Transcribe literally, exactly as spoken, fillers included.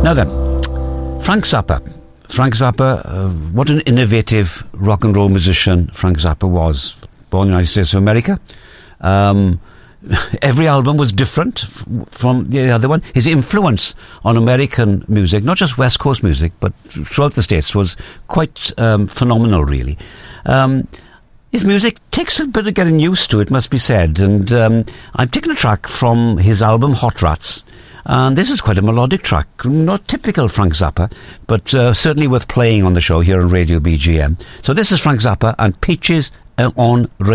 Now then, Frank Zappa. Frank Zappa, uh, what an innovative rock and roll musician Frank Zappa was. Born in the United States of America. Um, every album was different f- from the other one. His influence on American music, not just West Coast music, but throughout the States, was quite um, phenomenal, really. Um, his music takes a bit of getting used to, it must be said. And um, I'm taking a track from his album Hot Rats. And this is quite a melodic track, not typical Frank Zappa, but uh, certainly worth playing on the show here on Radio B G M. So this is Frank Zappa and Peaches on Radio.